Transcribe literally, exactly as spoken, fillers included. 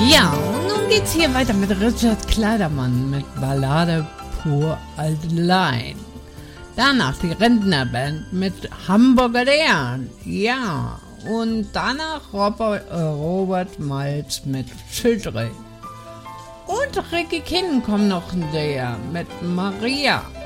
Ja, und nun geht's hier weiter mit Richard Kleidermann mit Ballade pur allein. Danach die Rentnerband mit Hamburger Dern. Ja, und danach Robert, äh, Robert Malz mit Schildre. Und Ricky Kinn kommt noch der mit Maria.